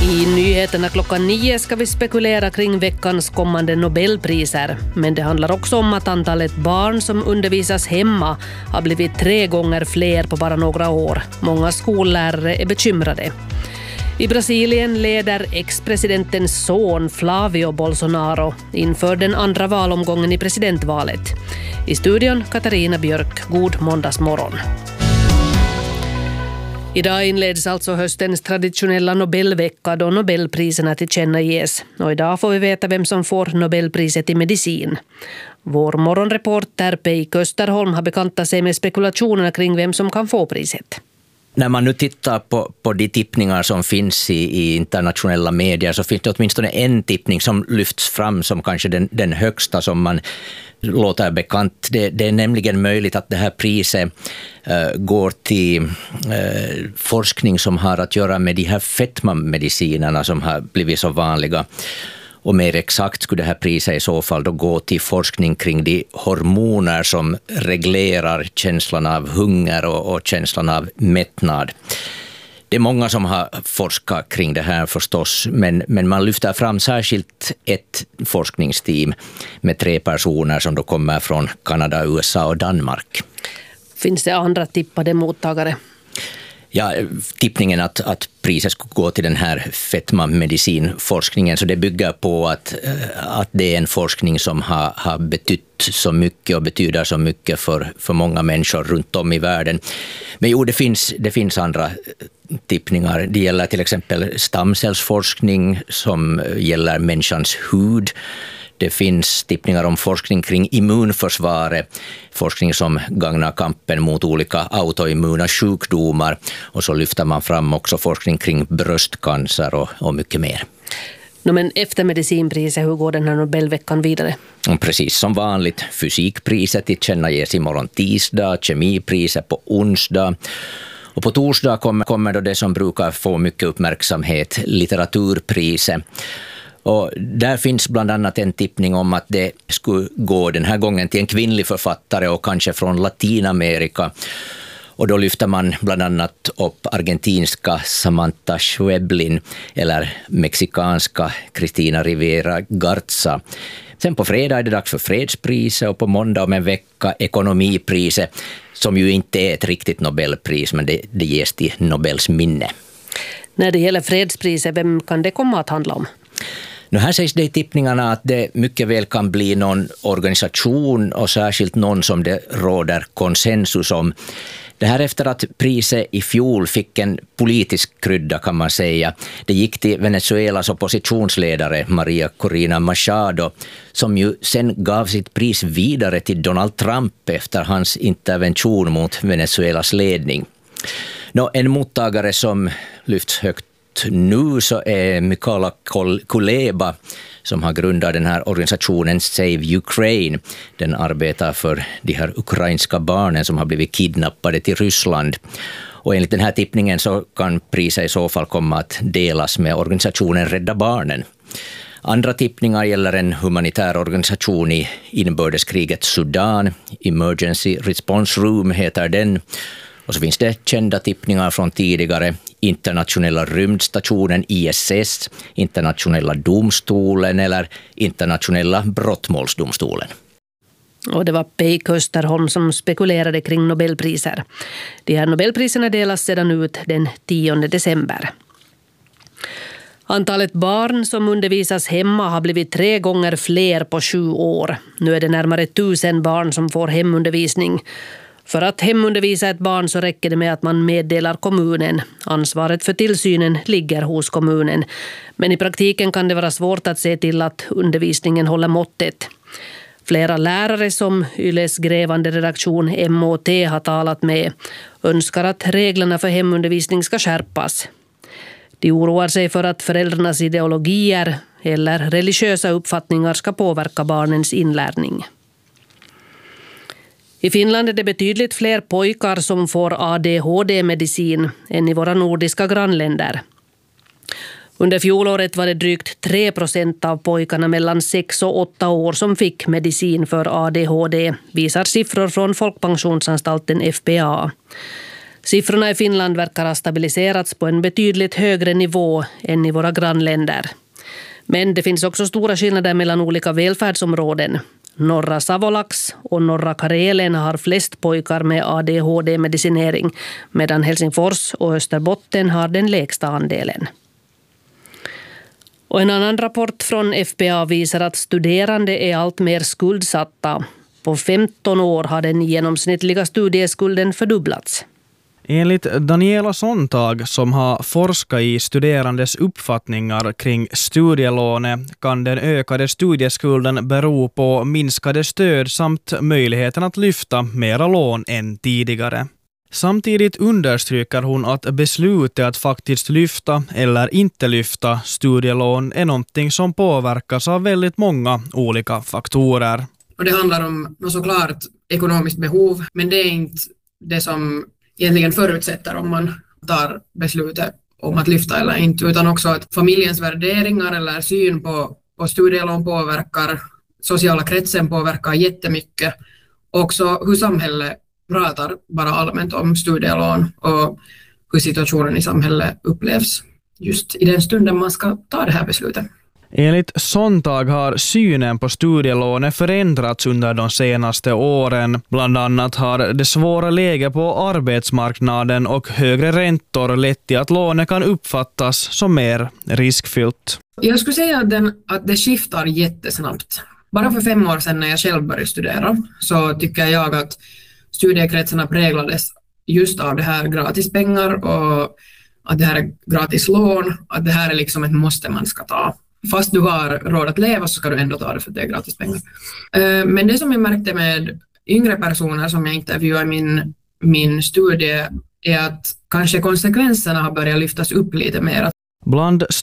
I nyheterna klockan 9 ska vi spekulera kring veckans kommande Nobelpriser. Men det handlar också om att antalet barn som undervisas hemma har blivit 3 gånger fler på bara några år. Många skollärare är bekymrade. I Brasilien leder ex-presidentens son Flavio Bolsonaro inför den andra valomgången i presidentvalet. I studion Katarina Björk, god måndagsmorgon. Idag inleds alltså höstens traditionella Nobelvecka då Nobelpriserna tillkännages. Och idag får vi veta vem som får Nobelpriset i medicin. Vår morgonreporter Pei Kösterholm har bekantat sig med spekulationerna kring vem som kan få priset. När man nu tittar på de tippningar som finns i internationella medier så finns det åtminstone en tippning som lyfts fram som kanske den högsta som man låter bekant. Det är nämligen möjligt att det här priset går till forskning som har att göra med de här fetmamedicinerna som har blivit så vanliga. Och mer exakt skulle det här priset i så fall då gå till forskning kring de hormoner som reglerar känslan av hunger och känslan av mättnad. Det är många som har forskat kring det här förstås, men man lyfter fram särskilt ett forskningsteam med 3 personer som då kommer från Kanada, USA och Danmark. Finns det andra tippade mottagare? Ja, tippningen att priset skulle gå till den här fetmamedicinforskningen, så det bygger på att det är en forskning som har betytt så mycket och betyder så mycket för många människor runt om i världen. Men jo, det finns andra tippningar. Det gäller till exempel stamcellsforskning som gäller människans hud. Det finns tippningar om forskning kring immunförsvaret, forskning som gagnar kampen mot olika autoimmuna sjukdomar, och så lyfter man fram också forskning kring bröstcancer och mycket mer. Men efter medicinpriset, hur går den här Nobelveckan vidare? Precis som vanligt, fysikpriset tillkännages imorgon tisdag, kemipriset på onsdag. Och på torsdag kommer då det som brukar få mycket uppmärksamhet, litteraturpriset. Och där finns bland annat en tippning om att det skulle gå den här gången till en kvinnlig författare och kanske från Latinamerika. Och då lyfter man bland annat upp argentinska Samantha Schweblin eller mexikanska Cristina Rivera Garza. Sen på fredag är det dags för fredspriset och på måndag om en vecka ekonomipriset, som ju inte är ett riktigt Nobelpris, men det ges till Nobels minne. När det gäller fredspriset, vem kan det komma att handla om? Nu här sägs det i tippningarna att det mycket väl kan bli någon organisation och särskilt någon som det råder konsensus om. Det här efter att priset i fjol fick en politisk krydda kan man säga. Det gick till Venezuelas oppositionsledare Maria Corina Machado, som ju sen gav sitt pris vidare till Donald Trump efter hans intervention mot Venezuelas ledning. En mottagare som lyfts högt nu så är Mykola Kuleba, som har grundat den här organisationen Save Ukraine. Den arbetar för de här ukrainska barnen som har blivit kidnappade till Ryssland. Och enligt den här tippningen så kan priset i så fall komma att delas med organisationen Rädda Barnen. Andra tippningar gäller en humanitär organisation i inbördeskriget Sudan. Emergency Response Room heter den. Och så finns det kända tippningar från tidigare: internationella rymdstationen ISS, internationella domstolen eller internationella brottmålsdomstolen. Och det var Pei Kösterholm som spekulerade kring Nobelpriser. De här Nobelpriserna delas sedan ut den 10 december. Antalet barn som undervisas hemma har blivit 3 gånger fler på 7 år. Nu är det närmare 1000 barn som får hemundervisning. För att hemundervisa ett barn så räcker det med att man meddelar kommunen. Ansvaret för tillsynen ligger hos kommunen. Men i praktiken kan det vara svårt att se till att undervisningen håller måttet. Flera lärare som Yles grävande redaktion MOT har talat med önskar att reglerna för hemundervisning ska skärpas. De oroar sig för att föräldrarnas ideologier eller religiösa uppfattningar ska påverka barnens inlärning. I Finland är det betydligt fler pojkar som får ADHD-medicin än i våra nordiska grannländer. Under fjolåret var det drygt 3% av pojkarna mellan 6 och 8 år som fick medicin för ADHD, visar siffror från Folkpensionsanstalten FPA. Siffrorna i Finland verkar ha stabiliserats på en betydligt högre nivå än i våra grannländer. Men det finns också stora skillnader mellan olika välfärdsområden. Norra Savolax och norra Karelen har flest pojkar med ADHD-medicinering, medan Helsingfors och Österbotten har den lägsta andelen. Och en annan rapport från FPA visar att studerande är allt mer skuldsatta. På 15 år har den genomsnittliga studieskulden fördubblats. Enligt Daniela Sontag, som har forskat i studerandes uppfattningar kring studielånet, kan den ökade studieskulden bero på minskade stöd samt möjligheten att lyfta mera lån än tidigare. Samtidigt understryker hon att beslutet att faktiskt lyfta eller inte lyfta studielån är någonting som påverkas av väldigt många olika faktorer. Och det handlar om såklart ekonomiskt behov, men det är inte det som egentligen förutsätter om man tar beslutet om att lyfta eller inte, utan också att familjens värderingar eller syn på studielån påverkar, sociala kretsen påverkar jättemycket, också hur samhället pratar bara allmänt om studielån och hur situationen i samhället upplevs just i den stunden man ska ta det här beslutet. Enligt Sontag har synen på studielånet förändrats under de senaste åren. Bland annat har det svåra läget på arbetsmarknaden och högre räntor lett till att lånet kan uppfattas som mer riskfyllt. Jag skulle säga att det skiftar jättesnabbt. Bara för 5 år sedan när jag själv började studera så tycker jag att studiekretsarna präglades just av det här gratispengar och att det här är gratis lån, att det här är liksom ett måste man ska ta. Fast du har råd att leva så ska du ändå ta det för att det är gratis pengar. Men det som jag märkte med yngre personer som jag intervjuade i min studie är att kanske konsekvenserna har börjat lyftas upp lite mer. Bland